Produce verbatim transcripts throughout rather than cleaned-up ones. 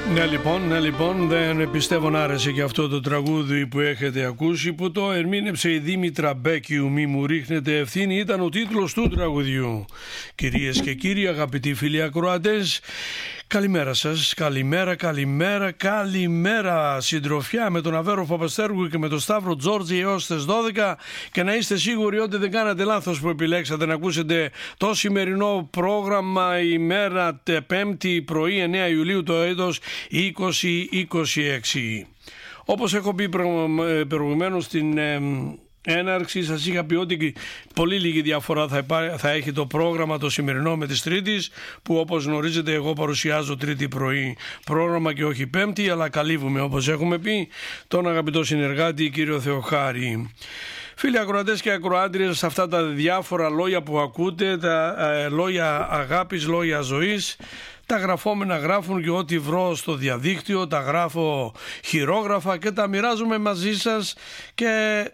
Ναι λοιπόν, ναι λοιπόν, δεν πιστεύω να άρεσε και αυτό το τραγούδι που έχετε ακούσει, που το ερμήνευσε η Δήμητρα Μπέκιου. «Μη μου ρίχνετε ευθύνη» ήταν ο τίτλος του τραγουδιού. Κυρίες και κύριοι, αγαπητοί φίλοι ακροατές, καλημέρα σας, καλημέρα, καλημέρα, καλημέρα. Συντροφιά με τον Αβέρο Παπαστέργου και με τον Σταύρο Τζόρτζη έως τις δώδεκα, και να είστε σίγουροι ότι δεν κάνατε λάθος που επιλέξατε να ακούσετε το σημερινό πρόγραμμα, ημέρα πέμπτη πρωί εννέα Ιουλίου το έτος είκοσι είκοσι έξι. Όπως έχω πει προηγουμένως στην ε, έναρξη, σας είχα πει ότι πολύ λίγη διαφορά θα, υπά... θα έχει το πρόγραμμα το σημερινό με τις Τρίτης, που όπως γνωρίζετε εγώ παρουσιάζω Τρίτη πρωί πρόγραμμα και όχι Πέμπτη, αλλά καλύβουμε, όπως έχουμε πει, τον αγαπητό συνεργάτη κύριο Θεοχάρη. Φίλοι ακροατές και ακροάτριες, σε αυτά τα διάφορα λόγια που ακούτε, τα ε, λόγια αγάπης, λόγια ζωής, τα γραφόμενα γράφουν και ό,τι βρω στο διαδίκτυο, τα γράφω χειρόγραφα και τα μοιράζομαι μαζί σας, και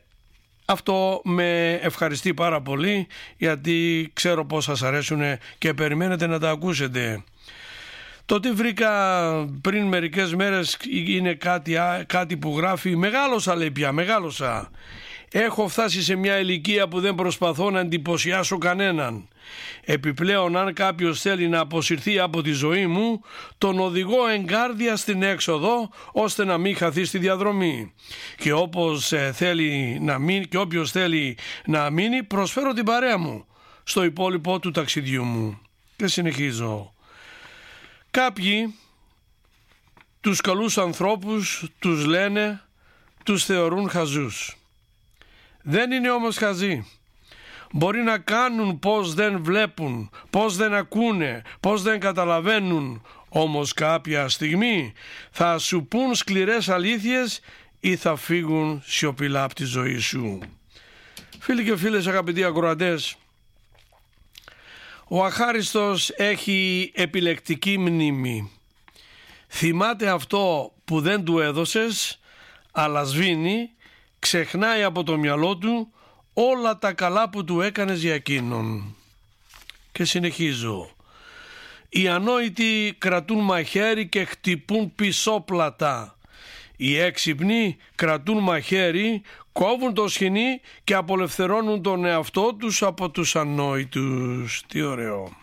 αυτό με ευχαριστεί πάρα πολύ, γιατί ξέρω πως σας αρέσουν και περιμένετε να τα ακούσετε. Το τι βρήκα πριν μερικές μέρες είναι κάτι, κάτι που γράφει «Μεγάλωσα», λέει πια, μεγάλωσα. Έχω φτάσει σε μια ηλικία που δεν προσπαθώ να εντυπωσιάσω κανέναν. Επιπλέον, αν κάποιος θέλει να αποσυρθεί από τη ζωή μου, τον οδηγώ εγκάρδια στην έξοδο, ώστε να μην χαθεί στη διαδρομή. Και, όπως θέλει να μείνει, και όποιος θέλει να μείνει, προσφέρω την παρέα μου στο υπόλοιπο του ταξιδιού μου. Και συνεχίζω. Κάποιοι τους καλούς ανθρώπους τους λένε, τους θεωρούν χαζούς. Δεν είναι όμως χαζοί. Μπορεί να κάνουν πως δεν βλέπουν, πως δεν ακούνε, πως δεν καταλαβαίνουν, όμως κάποια στιγμή θα σου πουν σκληρές αλήθειες ή θα φύγουν σιωπηλά από τη ζωή σου. Φίλοι και φίλες, αγαπητοί ακροατές, ο αχάριστος έχει επιλεκτική μνήμη. Θυμάται αυτό που δεν του έδωσες, αλλά σβήνει, ξεχνάει από το μυαλό του όλα τα καλά που του έκανες για εκείνον. Και συνεχίζω. Οι ανόητοι κρατούν μαχαίρι και χτυπούν πισόπλατα. Οι έξυπνοι κρατούν μαχαίρι, κόβουν το σχοινί και απολευθερώνουν τον εαυτό τους από τους ανόητους. Τι ωραίο.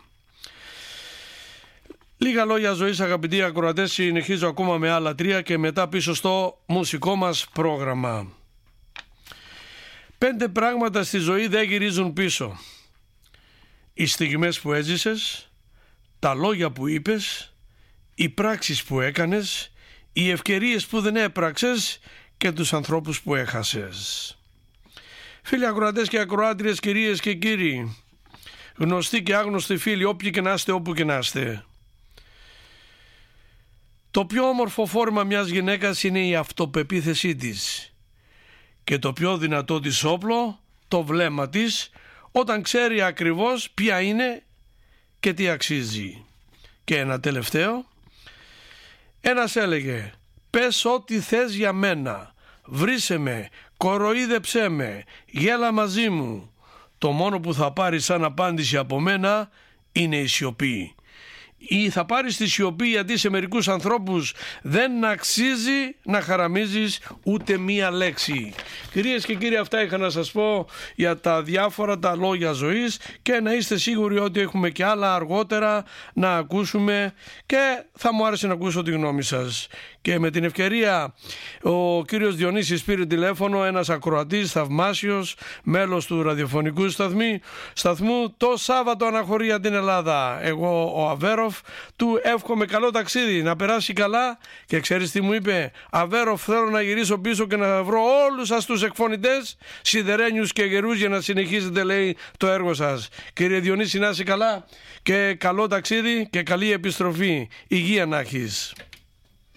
Λίγα λόγια ζωής, αγαπητοί ακροατές, συνεχίζω ακόμα με άλλα τρία και μετά πίσω στο μουσικό μας πρόγραμμα. Πέντε πράγματα στη ζωή δεν γυρίζουν πίσω. Οι στιγμές που έζησες, τα λόγια που είπες, οι πράξεις που έκανες, οι ευκαιρίες που δεν έπραξες και τους ανθρώπους που έχασες. Φίλοι ακροατές και ακροάτριες, κυρίες και κύριοι, γνωστοί και άγνωστοι φίλοι, όποιοι και να είστε, όπου και να είστε, το πιο όμορφο φόρμα μιας γυναίκας είναι η αυτοπεποίθησή της. Και το πιο δυνατό της όπλο, το βλέμμα της, όταν ξέρει ακριβώς ποια είναι και τι αξίζει. Και ένα τελευταίο. Ένας έλεγε, πες ό,τι θες για μένα, βρήσε με, κοροϊδέψέ με, γέλα μαζί μου. Το μόνο που θα πάρεις σαν απάντηση από μένα είναι η σιωπή. Ή θα πάρεις τη σιωπή, γιατί σε μερικούς ανθρώπους δεν αξίζει να χαραμίζεις ούτε μία λέξη. Κυρίες και κύριοι, αυτά είχα να σας πω για τα διάφορα τα λόγια ζωής, και να είστε σίγουροι ότι έχουμε και άλλα αργότερα να ακούσουμε, και θα μου άρεσε να ακούσω τη γνώμη σας. Και με την ευκαιρία, ο κύριος Διονύσης πήρε τηλέφωνο, ένας ακροατής θαυμάσιος, μέλος του ραδιοφωνικού σταθμού, σταθμού το Σάββατο αναχωρεί για την Ελλάδα. Εγώ, ο Αβέροφ, του εύχομαι καλό ταξίδι, να περάσει καλά, και ξέρεις τι μου είπε? Αβέροφ, θέλω να γυρίσω πίσω και να βρω όλους σας τους εκφωνητές, σιδερένιους και γερούς, για να συνεχίσετε, λέει, το έργο σας. Κύριε Διονύση, να είσαι καλά και καλό ταξίδι και καλή επιστροφή. Υγεία να έχεις.